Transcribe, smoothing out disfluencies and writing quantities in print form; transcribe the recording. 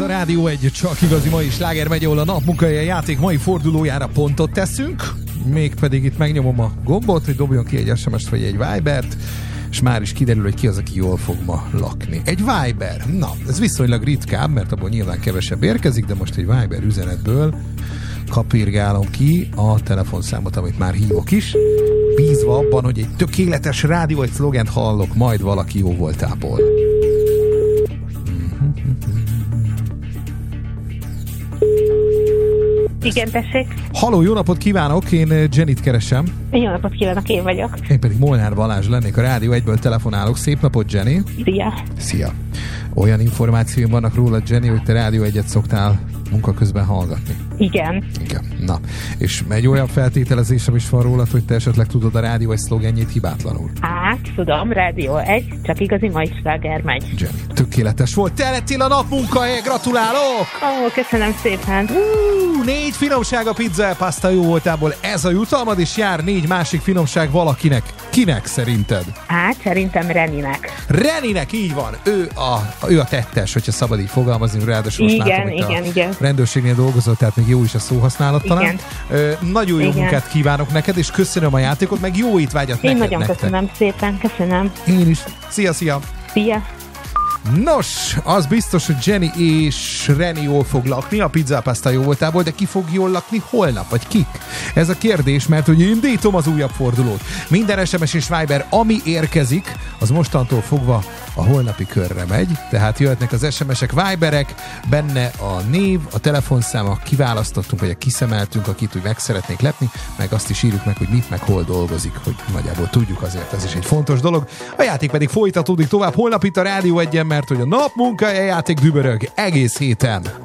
a Rádió egy csak igazi mai sláger megy, ahol a napmunkahelye játék mai fordulójára pontot teszünk. Mégpedig itt megnyomom a gombot, hogy dobjon ki egy SMS-t vagy egy Vibert, és már is kiderül, hogy ki az, aki jól fog ma lakni. Egy Viber. Na, ez viszonylag ritkább, mert abból nyilván kevesebb érkezik, de most egy Viber üzenetből kapirgálom ki a telefonszámot, amit már hívok is, bízva abban, hogy egy tökéletes rádió, egy szlogent hallok majd valaki jó voltából. Igen, tessék. Halló, jó napot kívánok, én Jennyt keresem. Jó napot kívánok, én vagyok. Én pedig Molnár Balázs lennék, a Rádió 1-ből telefonálok. Szép napot, Jenny. Szia. Szia. Olyan információim vannak róla, Jenny, hogy te Rádió 1-et szoktál munka közben hallgatni. Igen. Igen. Na, és egy olyan feltételezésem is van rólad, hogy te esetleg tudod a Rádió 1 szlogenjét hibátlanul. Hát, tudom, Rádió 1, csak igazi mai sláger megy. Jenny, tökéletes volt. Te lettél a napmunkahelye, gratulálok! Ó, köszönöm szépen. 4 finomság a pizza e pasta jó voltából. Ez a jutalmad, és jár 4 másik finomság valakinek. Kinek szerinted? Hát, szerintem Reninek. Reninek, így van. Ő a tettes, hogyha szabad így fogalmazni, ráadásul most látom, hogy igen. rendőrségnél dolgozott, tehát még jó is a szóhasználat talán. Nagyon jó munkát kívánok neked, és köszönöm a játékot, meg jó étvágyat neked. Én nagyon köszönöm szépen, köszönöm. Én is. Szia! Szia! Nos, az biztos, hogy Jenny és Reni jól fog lakni a pizza pasta jó voltából, de ki fog jól lakni holnap, vagy kik? Ez a kérdés, mert hogy indítom az újabb fordulót. Minden SMS és Viber, ami érkezik, az mostantól fogva a holnapi körre megy, tehát jöhetnek az SMS-ek, Viberek, benne a név, a telefonszám, a kiválasztottunk, vagy a kiszemeltünk, akit úgy meg szeretnék lepni, meg azt is írjuk meg, hogy mit, meg hol dolgozik, hogy nagyjából tudjuk, azért ez is egy fontos dolog. A játék pedig folytatódik tovább holnap itt a Rádió 1-en, mert hogy a napmunkahelye játék dübörög egész héten.